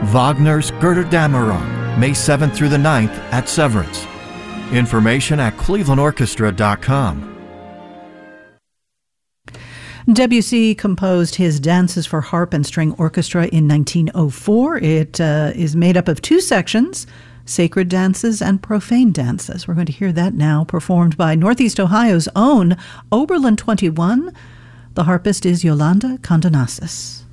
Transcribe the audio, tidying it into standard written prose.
Wagner's Götterdämmerung, May 7th through the 9th at Severance. Information at clevelandorchestra.com. Debussy composed his Dances for Harp and String Orchestra in 1904. It is made up of two sections, sacred dances and profane dances. We're going to hear that now, performed by Northeast Ohio's own Oberlin 21. The harpist is Yolanda Condonasis.